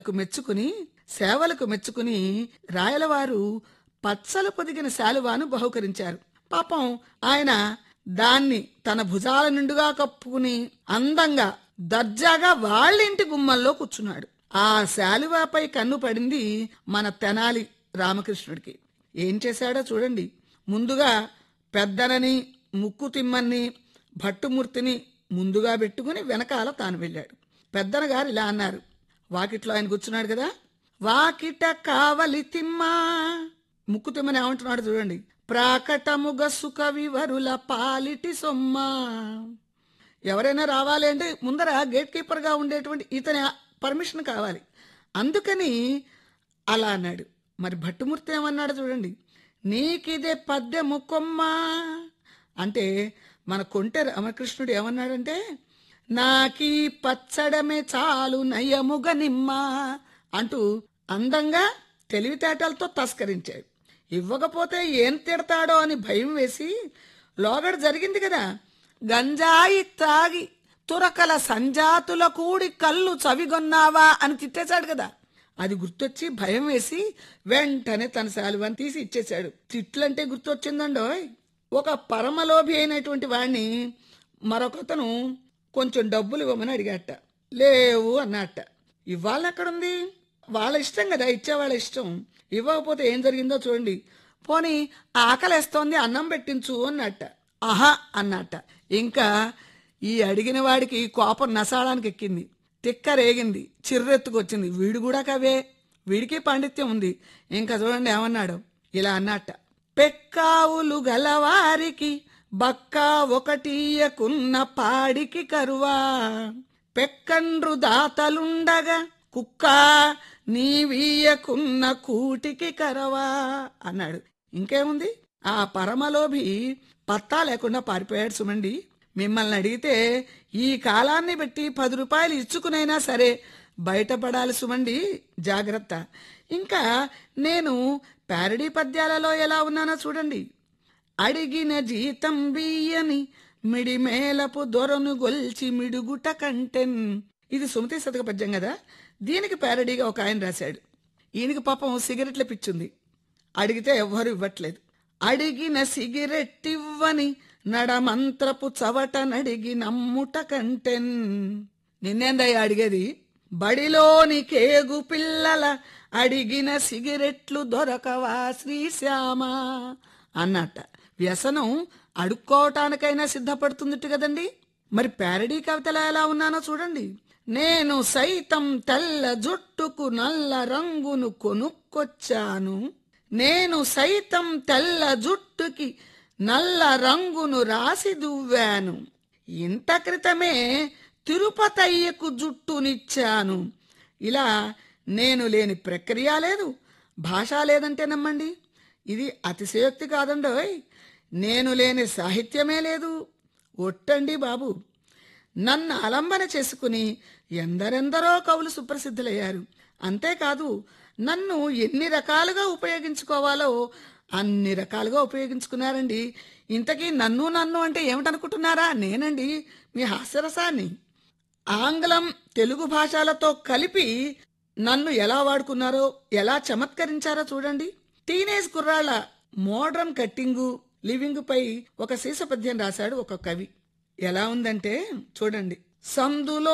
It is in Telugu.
మెచ్చుకుని సేవలకు మెచ్చుకుని రాయలవారు పచ్చలు పొదిగిన శాలువాను బహుకరించారు. పాపం ఆయన దాన్ని తన భుజాల నిండుగా కప్పుకుని అందంగా దర్జాగా వాళ్ళింటి గుమ్మంలో కూర్చున్నాడు. ఆ శాలువాపై కన్ను పడింది మన తెనాలి రామకృష్ణుడికి. ఏం చేశాడో చూడండి. ముందుగా పెద్దనని, ముక్కు తిమ్మని, భట్టుమూర్తిని ముందుగా పెట్టుకుని వెనకాల తాను వెళ్ళాడు. పెద్దన గారు ఇలా అన్నారు. వాకిట్లో ఆయన కూర్చున్నాడు కదా, వాకిట కావలి తిమ్మా. ముక్కు తిమ్మని ఏమంటున్నాడు చూడండి, ప్రాకటముగ సుఖ వివరుల పాలిటి సొమ్మా. ఎవరైనా రావాలి అంటే ముందర గేట్ కీపర్ గా ఉండేటువంటి ఇతని పర్మిషన్ కావాలి. అందుకని అలా అన్నాడు. మరి భట్టుమూర్తి ఏమన్నాడు చూడండి, నీకిదే పద్యము కొమ్మా అంటే మన కొంటె రామకృష్ణుడు ఏమన్నాడంటే, నాకీ పచ్చడమే చాలు నయముగ నిమ్మా అంటూ అందంగా తెలివితేటలతో తస్కరించాడు. ఇవ్వకపోతే ఏం తిడతాడో అని భయం వేసి లోగడ జరిగింది కదా, గంజాయి తాగి తురకల సంజాతుల కూడి కళ్ళు చవిగొన్నావా అని తిట్టేశాడు కదా. అది గుర్తొచ్చి భయం వేసి వెంటనే తన శాలువాని తీసి ఇచ్చేశాడు. తిట్లంటే గుర్తొచ్చిందండోయ్. ఒక పరమలోభి అయినటువంటి వాడిని మరొకతను కొంచెం డబ్బులు ఇవ్వమని అడిగాట. లేవు అన్నట్ట. ఇవ్వాలెక్కడుంది, వాళ్ళ ఇష్టం కదా, ఇచ్చేవాళ్ళ ఇష్టం. ఇవ్వకపోతే ఏం జరిగిందో చూడండి. పోనీ ఆకలేస్తోంది అన్నం పెట్టించు అన్నట్ట. ఆహా అన్నట్ట. ఇంకా ఈ అడిగిన వాడికి కోపం నసాడానికి ఎక్కింది, తిక్క రేగింది, చిర్రెత్తుకొచ్చింది. వీడు కూడా కవే, వీడికి పాండిత్యం ఉంది. ఇంకా చూడండి ఏమన్నాడు, ఇలా అన్నట్ట, పెక్కావులు గలవారికి బక్కా ఒకటీయకున్న పాడికి కరువా, పెక్కండ్రు దాతలుండగా కుక్క నీవీయకున్న కూటికి కరవా అన్నాడు. ఇంకేముంది, ఆ పరమలోభి పత్తా లేకుండా పారిపోయాడు సుమండి. మిమ్మల్ని అడిగితే ఈ కాలాన్ని బట్టి 10 రూపాయలు ఇచ్చుకునైనా సరే బయటపడాలి సుమండి, జాగ్రత్త. ఇంకా నేను ప్యారడీ పద్యాలలో ఎలా ఉన్నానో చూడండి. అడిగిన జీతం బియ్యని మిడిమేలపు దొరను గొల్చి మిడుగుట కంటెన్. ఇది సుమతి శతక పద్యం కదా. దీనికి ప్యారడీగా ఒక ఆయన రాశాడు. ఈయనకి పాపం సిగరెట్ల పిచ్చుంది. అడిగితే ఎవ్వరు ఇవ్వట్లేదు. అడిగిన సిగరెట్టివ్వని నడమంత్రపు చవట నడిగి నమ్ముట కంటెన్. నిన్నేందయ్యా అడిగేది, బడిలోని కేగు పిల్లల అడిగిన సిగరెట్లు దొరకవా శ్రీశ్యామ అన్నట్ట. వ్యసనం అడుక్కోవటానికైనా సిద్ధపడుతుందిట్టు కదండి. మరి ప్యారడీ కవితలో ఎలా ఉన్నానో చూడండి. నేను సైతం తెల్ల జుట్టుకు నల్ల రంగును కొనుక్కొచ్చాను, నేను సైతం తెల్ల జుట్టుకి నల్ల రంగును రాసి దువ్వాను, ఇంత క్రితమే తిరుపతయ్యకు జుట్టునిచ్చాను. ఇలా నేను లేని ప్రక్రియ లేదు, భాష లేదంటే నమ్మండి. ఇది అతిశయోక్తి కాదండోయ్. నేను లేని సాహిత్యమే లేదు. ఒట్టండి బాబు. నన్ను ఆలంబన చేసుకుని ఎందరెందరో కవులు సుప్రసిద్ధులయ్యారు. అంతేకాదు నన్ను ఎన్ని రకాలుగా ఉపయోగించుకోవాలో అన్ని రకాలుగా ఉపయోగించుకున్నారండి. ఇంతకీ నన్ను నన్ను అంటే ఏమిటనుకుంటున్నారా? నేనండి మీ హాస్యరసాన్ని. ఆంగ్లం తెలుగు భాషలతో కలిపి నన్ను ఎలా వాడుకున్నారో, ఎలా చమత్కరించారో చూడండి. టీనేజ్ కుర్రాళ్ళ మోడ్రన్ కట్టింగు, లివింగ్ పై ఒక శీర్ష పద్యం రాశాడు ఒక కవి. ఎలా ఉందంటే చూడండి. సందులో